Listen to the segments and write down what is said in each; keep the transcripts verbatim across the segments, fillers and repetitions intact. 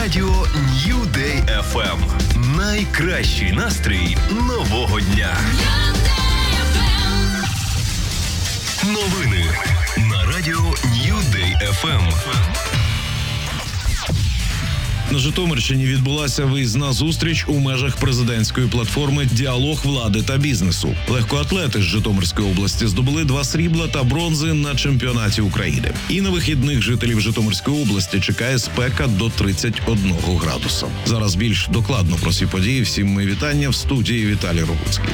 радіо New Day еф ем. Найкращий настрій нового дня. Новини на радіо New Day еф ем. На Житомирщині відбулася виїзна зустріч у межах президентської платформи «Діалог влади та бізнесу». Легкоатлети з Житомирської області здобули два срібла та бронзи на чемпіонаті України. І на вихідних жителів Житомирської області чекає спека до тридцять одного градуса. Зараз більш докладно про ці події. Всім мої вітання в студії Віталій Рогуцький.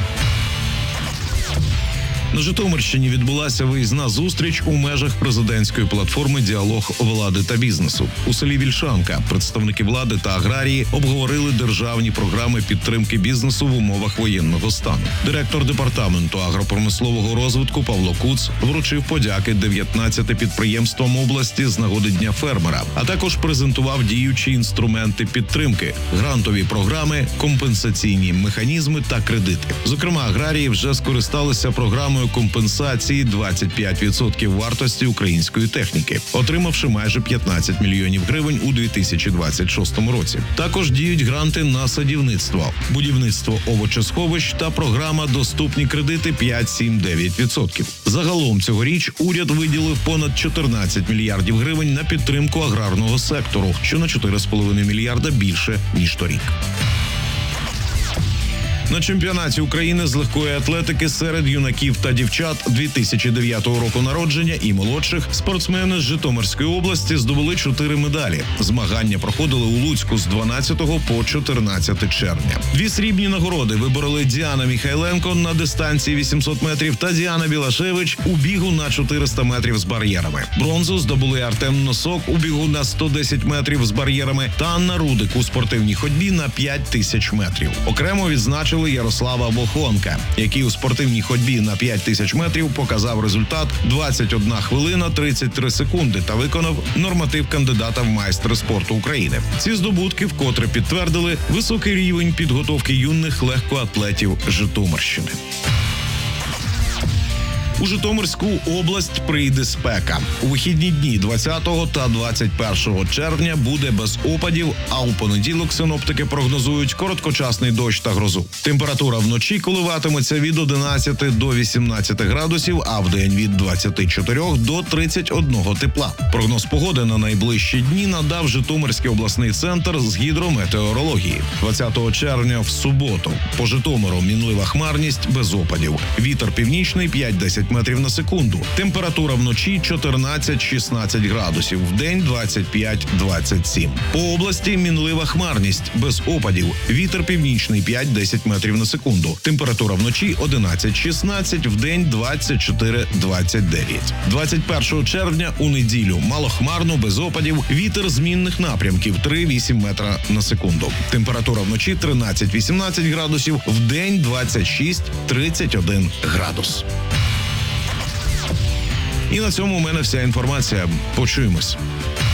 На Житомирщині відбулася виїзна зустріч у межах президентської платформи «Діалог влади та бізнесу». У селі Вільшанка представники влади та аграрії обговорили державні програми підтримки бізнесу в умовах воєнного стану. Директор департаменту агропромислового розвитку Павло Куц вручив подяки дев'ятнадцяти підприємствам області з нагоди Дня фермера, а також презентував діючі інструменти підтримки, грантові програми, компенсаційні механізми та кредити. Зокрема, аграрії вже скористалися програмою компенсації двадцять п'ять відсотків вартості української техніки, отримавши майже п'ятнадцять мільйонів гривень у дві тисячі двадцять шостому році. Також діють гранти на садівництво, будівництво овочесховищ та програма «Доступні кредити» п'ять, сім, дев'ять відсотків. Загалом цьогоріч уряд виділив понад чотирнадцять мільярдів гривень на підтримку аграрного сектору, що на чотири з половиною мільярда більше, ніж торік. На чемпіонаті України з легкої атлетики серед юнаків та дівчат дві тисячі дев'ятого року народження і молодших спортсмени з Житомирської області здобули чотири медалі. Змагання проходили у Луцьку з дванадцятого по чотирнадцяте червня. Дві срібні нагороди вибороли Діана Міхайленко на дистанції вісімсот метрів та Діана Білашевич у бігу на чотириста метрів з бар'єрами. Бронзу здобули Артем Носок у бігу на сто десять метрів з бар'єрами та Анна Рудик у спортивній ходьбі на п'ять тисяч метрів. Окремо відзначили Ярослава Бохонка, який у спортивній ходьбі на п'ять тисяч метрів показав результат двадцять одна хвилина тридцять три секунди та виконав норматив кандидата в майстри спорту України. Ці здобутки вкотре підтвердили високий рівень підготовки юних легкоатлетів Житомирщини. У Житомирську область прийде спека. У вихідні дні двадцятого та двадцять першого червня буде без опадів, а у понеділок синоптики прогнозують короткочасний дощ та грозу. Температура вночі коливатиметься від одинадцяти до вісімнадцяти градусів, а вдень від двадцяти чотирьох до тридцяти одного тепла. Прогноз погоди на найближчі дні надав Житомирський обласний центр з гідрометеорології. двадцятого червня в суботу по Житомиру мінлива хмарність без опадів. Вітер північний п'ять-десять метрів на секунду. Температура вночі чотирнадцять-шістнадцять градусів, вдень двадцять п'ять-двадцять сім. По області мінлива хмарність без опадів. Вітер північний п'ять-десять метрів на секунду. Температура вночі одинадцять-шістнадцять, вдень двадцять чотири-двадцять дев'ять. двадцять першого червня у неділю малохмарно без опадів. Вітер змінних напрямків три-вісім метра на секунду. Температура вночі тринадцять-вісімнадцять градусів, вдень двадцять шість-тридцять один градус. І на цьому у мене вся інформація. Почуємось.